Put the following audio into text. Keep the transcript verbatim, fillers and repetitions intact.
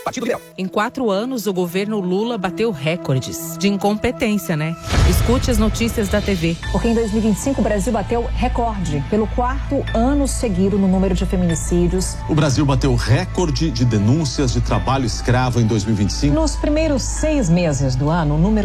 Partido Liberal. Em quatro anos, o governo Lula bateu recordes de incompetência, né? Escute as notícias da T V. Porque em dois mil e vinte e cinco o Brasil bateu recorde pelo quarto ano seguido no número de feminicídios. O Brasil bateu recorde de denúncias de trabalho escravo em dois mil e vinte e cinco. Nos primeiros seis meses do ano, o número